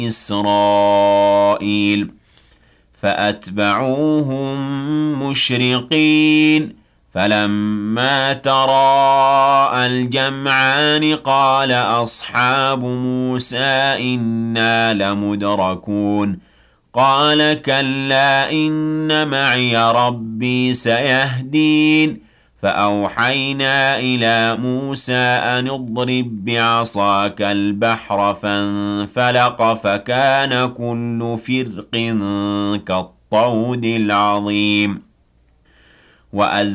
إسرائيل فأتبعوهم مشرقين فلما تراءى الجمعان قال أصحاب موسى إنا لمدركون قال كلا إن معي ربي سيهدين فأوحينا إلى موسى أن اضرب بعصاك البحر فانفلق فكان كل فرق كالطود العظيم